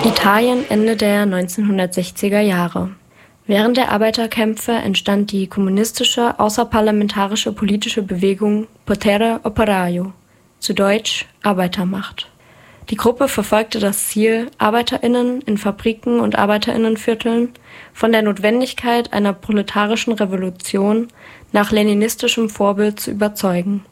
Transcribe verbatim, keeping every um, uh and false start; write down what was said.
Italien Ende der neunzehnhundertsechziger Jahre. Während der Arbeiterkämpfe entstand die kommunistische außerparlamentarische politische Bewegung Potere Operaio, zu Deutsch Arbeitermacht. Die Gruppe verfolgte das Ziel, ArbeiterInnen in Fabriken und ArbeiterInnenvierteln von der Notwendigkeit einer proletarischen Revolution nach leninistischem Vorbild zu überzeugen.